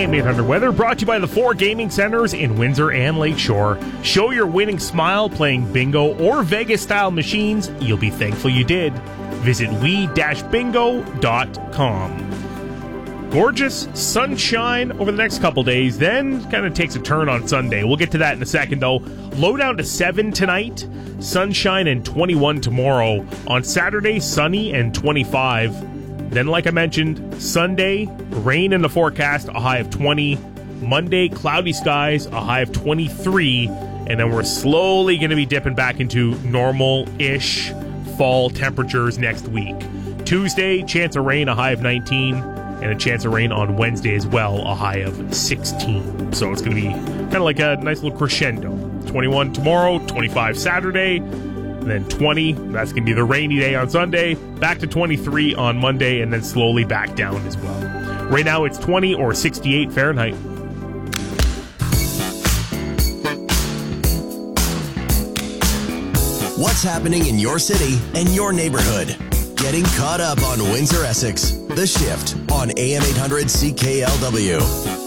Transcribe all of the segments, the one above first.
AM 800 weather brought to you by the 4 gaming centers in Windsor and Lakeshore. Show your winning smile playing bingo or Vegas-style machines. You'll be thankful you did. Visit we-bingo.com. Gorgeous sunshine over the next couple days, then kind of takes a turn on Sunday. We'll get to that in a second, though. Low down to 7 tonight, sunshine and 21 tomorrow. On Saturday, sunny and 25. Then, like I mentioned, Sunday, rain in the forecast, a high of 20. Monday, cloudy skies, a high of 23. And then we're slowly going to be dipping back into normal-ish fall temperatures next week. Tuesday, chance of rain, a high of 19. And a chance of rain on Wednesday as well, a high of 16. So it's going to be kind of like a nice little crescendo. 21 tomorrow, 25 Saturday, and then 20. That's going to be the rainy day on Sunday. Back to 23 on Monday, and then slowly back down as well. Right now it's 20 or 68 Fahrenheit. What's happening in your city and your neighborhood? Getting caught up on Windsor Essex. The Shift on AM 800 CKLW.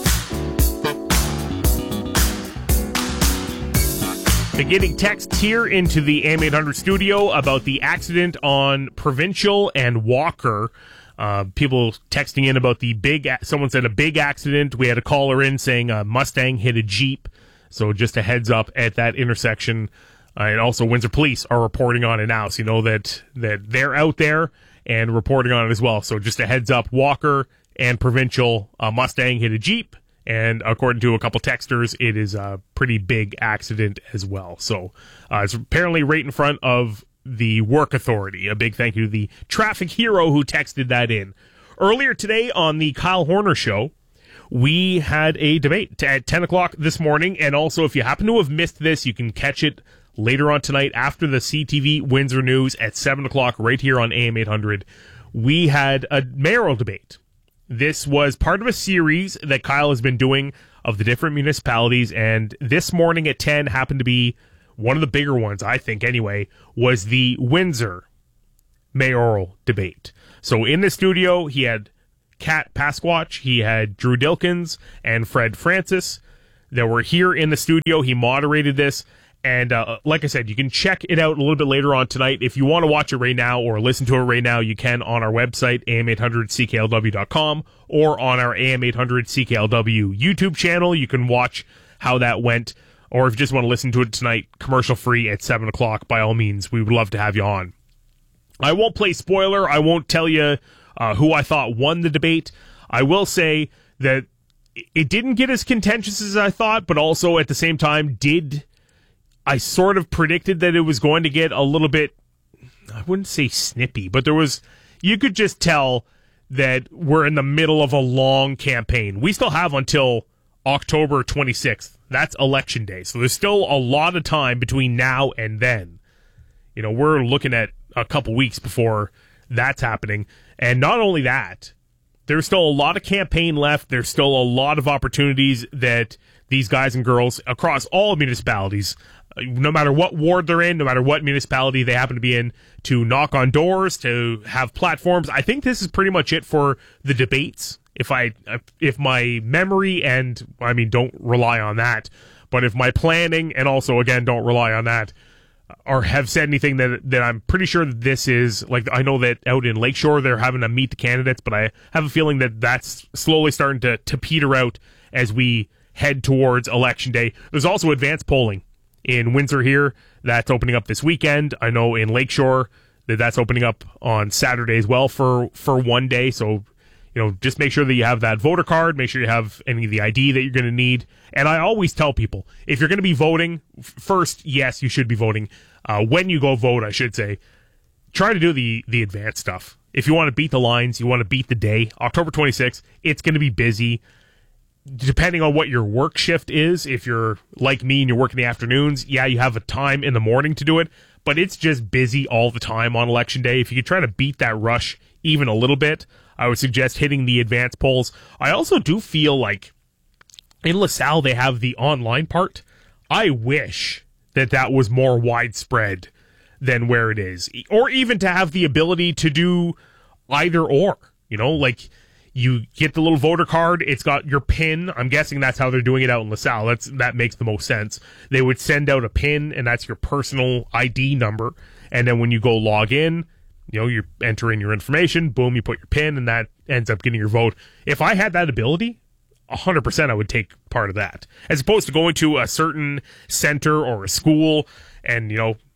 Been getting texts here into the AM 800 studio about the accident on Provincial and Walker. People texting in about someone said a big accident. We had a caller in saying a Mustang hit a Jeep. So just a heads up at that intersection. And also Windsor Police are reporting on it now. So you know that they're out there and reporting on it as well. So just a heads up, Walker and Provincial, Mustang hit a Jeep. And according to a couple texters, it is a pretty big accident as well. So it's apparently right in front of the Work Authority. A big thank you to the traffic hero who texted that in. Earlier today on the Kyle Horner Show, we had a debate at 10 o'clock this morning. And also, if you happen to have missed this, you can catch it later on tonight after the CTV Windsor News at 7 o'clock right here on AM 800. We had a mayoral debate. This was part of a series that Kyle has been doing of the different municipalities, and this morning at 10 happened to be one of the bigger ones, I think anyway, was the Windsor mayoral debate. So in the studio, he had Kat Pasquatch, he had Drew Dilkins, and Fred Francis that were here in the studio. He moderated this. And like I said, you can check it out a little bit later on tonight. If you want to watch it right now or listen to it right now, you can on our website, am800cklw.com, or on our AM800CKLW YouTube channel. You can watch how that went. Or if you just want to listen to it tonight, commercial free at 7 o'clock, by all means, we would love to have you on. I won't play spoiler. I won't tell you who I thought won the debate. I will say that it didn't get as contentious as I thought, but also at the same time I sort of predicted that it was going to get a little bit, I wouldn't say snippy, but you could just tell that we're in the middle of a long campaign. We still have until October 26th. That's election day. So there's still a lot of time between now and then. You know, we're looking at a couple weeks before that's happening. And not only that, there's still a lot of campaign left. There's still a lot of opportunities that these guys and girls across all municipalities, no matter what ward they're in, no matter what municipality they happen to be in, to knock on doors, to have platforms. I think this is pretty much it for the debates. If my memory and, I mean, don't rely on that, but if my planning and also, again, don't rely on that, or have said anything that I'm pretty sure that this is, like, I know that out in Lakeshore they're having to meet the candidates, but I have a feeling that that's slowly starting to peter out as we head towards Election Day. There's also advanced polling in Windsor here. That's opening up this weekend. I know in Lakeshore that's opening up on Saturday as well for one day. So, you know, just make sure that you have that voter card. Make sure you have any of the ID that you're going to need. And I always tell people, if you're going to be voting, first, yes, you should be voting. When you go vote, I should say, try to do the advanced stuff. If you want to beat the lines, you want to beat the day, October 26th, it's going to be busy. Depending on what your work shift is, if you're like me and you work in the afternoons, yeah, you have a time in the morning to do it, but it's just busy all the time on Election Day. If you could try to beat that rush even a little bit, I would suggest hitting the advanced polls. I also do feel like in LaSalle they have the online part. I wish that was more widespread than where it is, or even to have the ability to do either or. You know, like, You get the little voter card. It's got your PIN. I'm guessing that's how they're doing it out in LaSalle. That makes the most sense. They would send out a PIN, and that's your personal ID number. And then when you go log in, you enter in your information. Boom, you put your PIN, and that ends up getting your vote. If I had that ability, 100% I would take part of that. As opposed to going to a certain center or a school, and,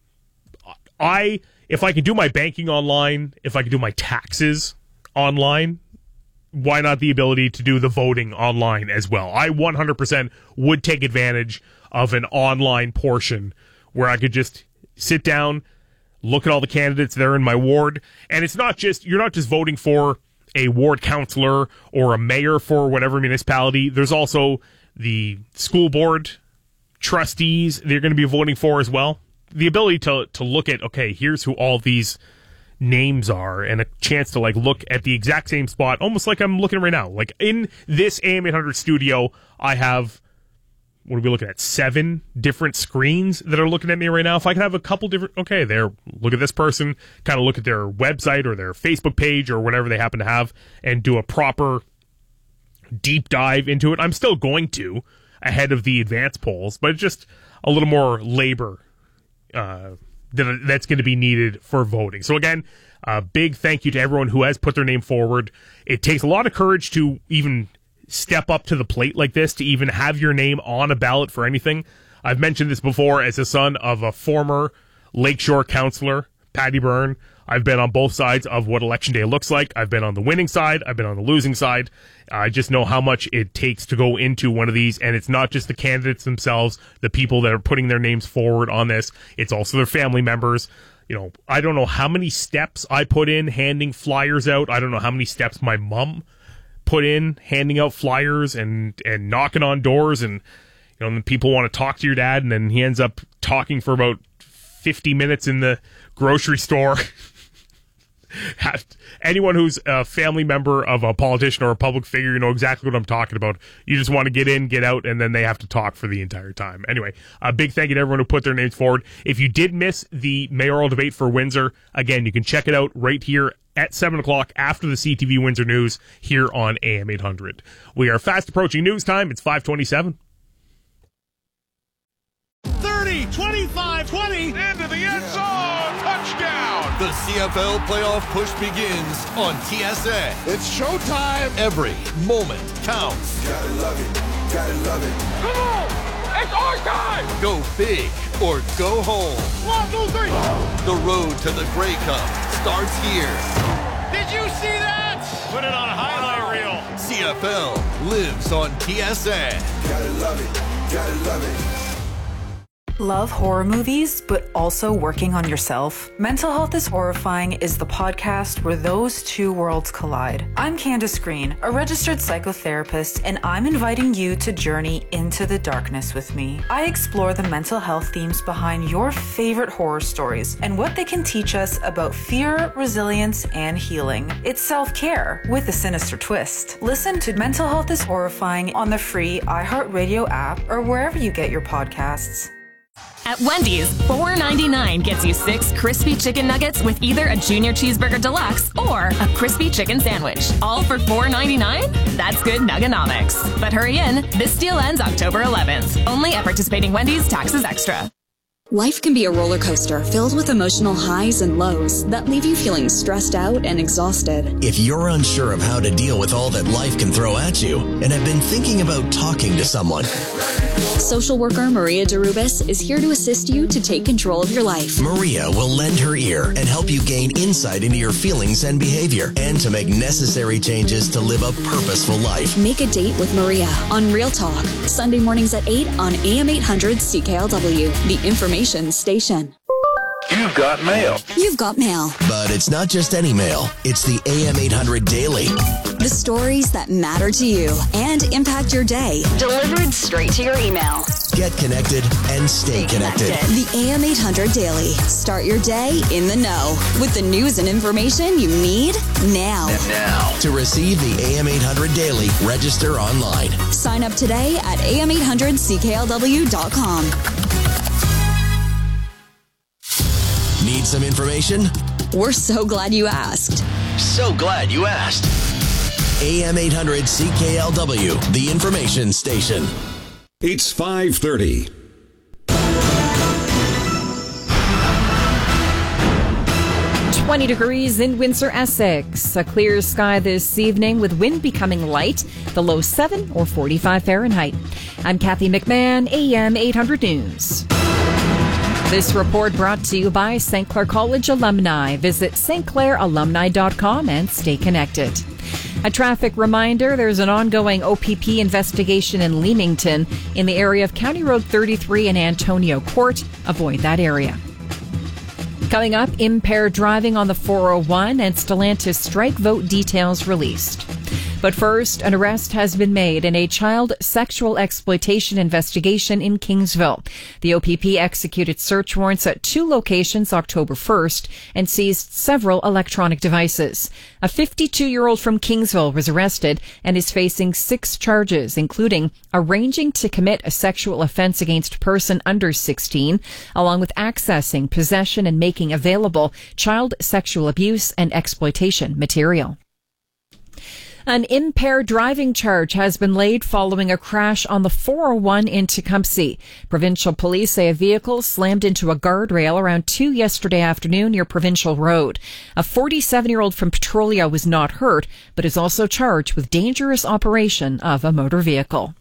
if I could do my banking online, if I could do my taxes online, why not the ability to do the voting online as well? I 100% would take advantage of an online portion where I could just sit down, look at all the candidates that are in my ward, and you're not just voting for a ward councillor or a mayor for whatever municipality. There's also the school board trustees that you're going to be voting for as well. The ability to look at, okay, here's who all these names are, and a chance to look at the exact same spot, almost like I'm looking right now. Like in this AM 800 studio, I have, what are we looking at? 7 different screens that are looking at me right now. If I could have a couple different, okay, there, look at this person, kind of look at their website or their Facebook page or whatever they happen to have, and do a proper deep dive into it. I'm still going to ahead of the advanced polls, but it's just a little more labor that's going to be needed for voting. So again, a big thank you to everyone who has put their name forward. It takes a lot of courage to even step up to the plate like this, to even have your name on a ballot for anything. I've mentioned this before as a son of a former Lakeshore councillor, Patty Byrne. I've been on both sides of what Election Day looks like. I've been on the winning side. I've been on the losing side. I just know how much it takes to go into one of these, and it's not just the candidates themselves, the people that are putting their names forward on this. It's also their family members. I don't know how many steps I put in handing flyers out. I don't know how many steps my mom put in handing out flyers and knocking on doors, and and people want to talk to your dad, and then he ends up talking for about 50 minutes in the grocery store. Anyone who's a family member of a politician or a public figure, you know exactly what I'm talking about. You just want to get in, get out, and then they have to talk for the entire time. Anyway, a big thank you to everyone who put their names forward. If you did miss the mayoral debate for Windsor, again, you can check it out right here at 7 o'clock after the CTV Windsor News here on AM 800. We are fast approaching news time. It's 5:27. 30, 25, 20, into the end zone, touchdown! The CFL playoff push begins on TSN. It's showtime! Every moment counts. Gotta love it, gotta love it. Come on! It's our time! Go big or go home. 1, 2, 3! The road to the Grey Cup starts here. Did you see that? Put it on a highlight reel. CFL lives on TSN. Gotta love it, gotta love it. Love horror movies, but also working on yourself? Mental Health is Horrifying is the podcast where those two worlds collide. I'm Candace Green, a registered psychotherapist, and I'm inviting you to journey into the darkness with me. I explore the mental health themes behind your favorite horror stories and what they can teach us about fear, resilience, and healing. It's self-care with a sinister twist. Listen to Mental Health is Horrifying on the free iHeartRadio app or wherever you get your podcasts. At Wendy's, $4.99 gets you 6 crispy chicken nuggets with either a junior cheeseburger deluxe or a crispy chicken sandwich. All for $4.99? That's good nuggonomics. But hurry in, this deal ends October 11th. Only at participating Wendy's, taxes extra. Life can be a roller coaster filled with emotional highs and lows that leave you feeling stressed out and exhausted. If you're unsure of how to deal with all that life can throw at you and have been thinking about talking to someone, Social worker Maria Derubis is here to assist you to take control of your life. Maria will lend her ear and help you gain insight into your feelings and behavior and to make necessary changes to live a purposeful life. Make a date with Maria on Real Talk, Sunday mornings at 8 on AM 800 CKLW, the information station. You've got mail. You've got mail. But it's not just any mail. It's the AM 800 Daily. The stories that matter to you and impact your day. Delivered straight to your email. Get connected and stay connected. The AM 800 Daily. Start your day in the know with the news and information you need now. To receive the AM 800 Daily, register online. Sign up today at am800cklw.com. Need some information? We're so glad you asked. So glad you asked. AM 800 CKLW, the information station. It's 5:30. Degrees in Windsor, Essex. A clear sky this evening with wind becoming light. The low 7 or 45 Fahrenheit. I'm Kathy McMahon, AM 800 News. This report brought to you by St. Clair College alumni. Visit stclairalumni.com and stay connected. A traffic reminder, there's an ongoing OPP investigation in Leamington in the area of County Road 33 and Antonio Court. Avoid that area. Coming up, impaired driving on the 401 and Stellantis strike vote details released. But first, an arrest has been made in a child sexual exploitation investigation in Kingsville. The OPP executed search warrants at 2 locations October 1st and seized several electronic devices. A 52-year-old from Kingsville was arrested and is facing 6 charges, including arranging to commit a sexual offense against a person under 16, along with accessing, possession, and making available child sexual abuse and exploitation material. An impaired driving charge has been laid following a crash on the 401 in Tecumseh. Provincial police say a vehicle slammed into a guardrail around 2 yesterday afternoon near Provincial Road. A 47-year-old from Petrolia was not hurt, but is also charged with dangerous operation of a motor vehicle.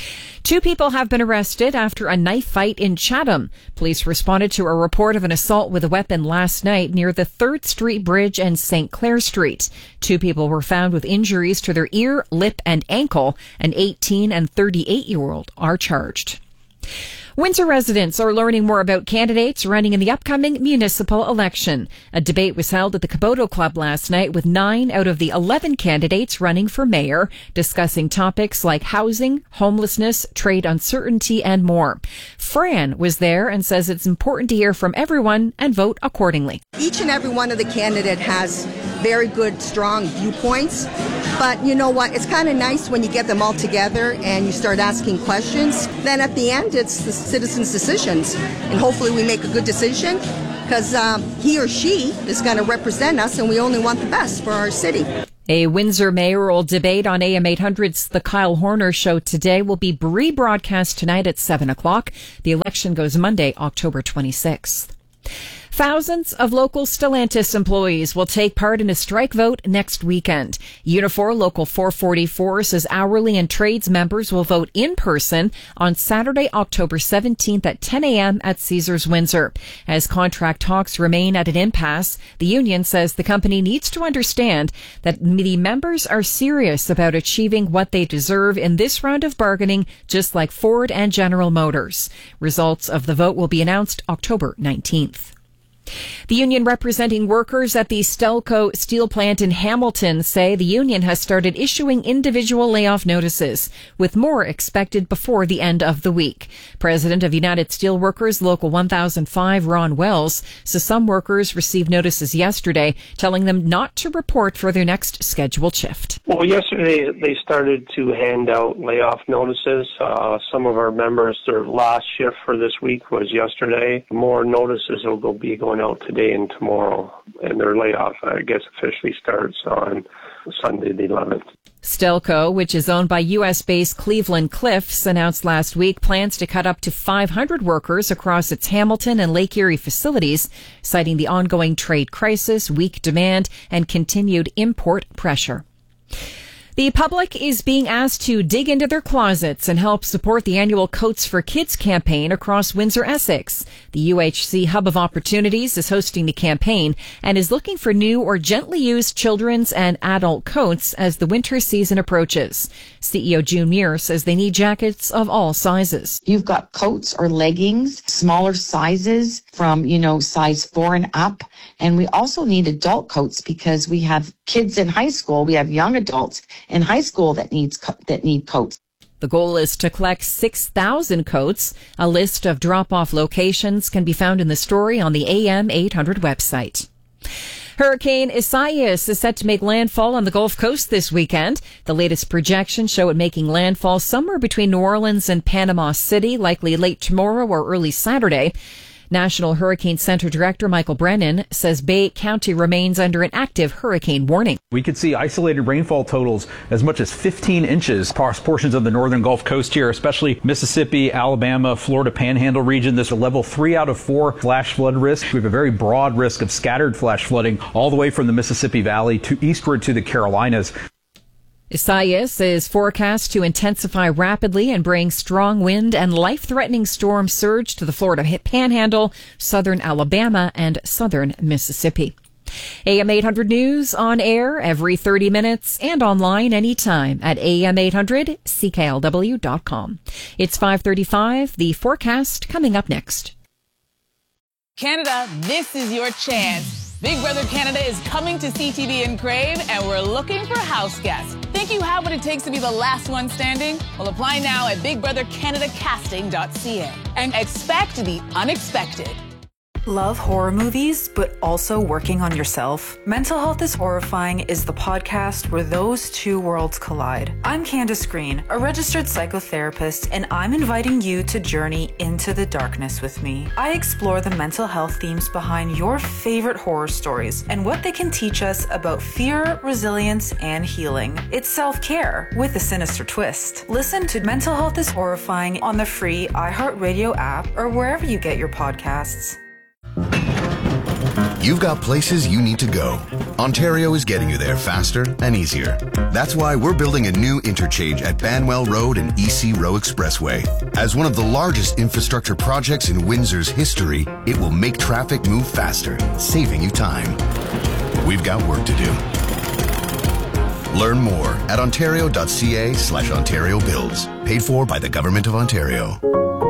2 people have been arrested after a knife fight in Chatham. Police responded to a report of an assault with a weapon last night near the 3rd Street Bridge and St. Clair Street. 2 people were found with injuries to their ear, lip, and ankle. An 18 and 38-year-old are charged. Windsor residents are learning more about candidates running in the upcoming municipal election. A debate was held at the Caboto Club last night with 9 out of the 11 candidates running for mayor, discussing topics like housing, homelessness, trade uncertainty, and more. Fran was there and says it's important to hear from everyone and vote accordingly. Each and every one of the candidates has very good, strong viewpoints. But you know what? It's kind of nice when you get them all together and you start asking questions. Then at the end, it's the citizens' decisions. And hopefully we make a good decision because he or she is going to represent us and we only want the best for our city. A Windsor mayoral debate on AM 800's The Kyle Horner Show today will be rebroadcast tonight at 7 o'clock. The election goes Monday, October 26th. Thousands of local Stellantis employees will take part in a strike vote next weekend. Unifor Local 444 says hourly and trades members will vote in person on Saturday, October 17th at 10 a.m. at Caesars Windsor. As contract talks remain at an impasse, the union says the company needs to understand that the members are serious about achieving what they deserve in this round of bargaining, just like Ford and General Motors. Results of the vote will be announced October 19th. The union representing workers at the Stelco steel plant in Hamilton say the union has started issuing individual layoff notices, with more expected before the end of the week. President of United Steelworkers Local 1005, Ron Wells, says some workers received notices yesterday telling them not to report for their next scheduled shift. Well, yesterday they started to hand out layoff notices. Some of our members, their last shift for this week was yesterday. More notices will be going out today and tomorrow, and their layoff, I guess, officially starts on Sunday the 11th. Stelco, which is owned by U.S.-based Cleveland Cliffs, announced last week plans to cut up to 500 workers across its Hamilton and Lake Erie facilities, citing the ongoing trade crisis, weak demand, and continued import pressure. The public is being asked to dig into their closets and help support the annual Coats for Kids campaign across Windsor, Essex. The UHC Hub of Opportunities is hosting the campaign and is looking for new or gently used children's and adult coats as the winter season approaches. CEO June Muir says they need jackets of all sizes. You've got coats or leggings, smaller sizes from, size 4 and up. And we also need adult coats because we have kids in high school. We have young adults in high school that need coats. The goal is to collect 6,000 coats. A list of drop-off locations can be found in the story on the AM 800 website. Hurricane Isaias is set to make landfall on the Gulf Coast this weekend. The latest projections show it making landfall somewhere between New Orleans and Panama City, likely late tomorrow or early Saturday. National Hurricane Center Director Michael Brennan says Bay County remains under an active hurricane warning. We could see isolated rainfall totals as much as 15 inches across portions of the northern Gulf Coast here, especially Mississippi, Alabama, Florida Panhandle region. This is a level 3 out of 4 flash flood risk. We have a very broad risk of scattered flash flooding all the way from the Mississippi Valley to eastward to the Carolinas. Isaias is forecast to intensify rapidly and bring strong wind and life-threatening storm surge to the Florida Panhandle, southern Alabama, and southern Mississippi. AM 800 News on air every 30 minutes and online anytime at am800CKLW.com. It's 5:35. The forecast coming up next. Canada, this is your chance. Big Brother Canada is coming to CTV and Crave, and we're looking for house guests. Think you have what it takes to be the last one standing? Well, apply now at BigBrotherCanadaCasting.ca and expect the unexpected. Love horror movies, but also working on yourself? Mental Health is Horrifying is the podcast where those two worlds collide. I'm Candace Green, a registered psychotherapist, and I'm inviting you to journey into the darkness with me. I explore the mental health themes behind your favorite horror stories and what they can teach us about fear, resilience, and healing. It's self-care with a sinister twist. Listen to Mental Health is Horrifying on the free iHeartRadio app or wherever you get your podcasts. You've got places you need to go. Ontario is getting you there faster and easier. That's why we're building a new interchange at Banwell Road and EC Row Expressway. As one of the largest infrastructure projects in Windsor's history, it will make traffic move faster, saving you time. We've got work to do. Learn more at ontario.ca/Ontario Builds. Paid for by the Government of Ontario.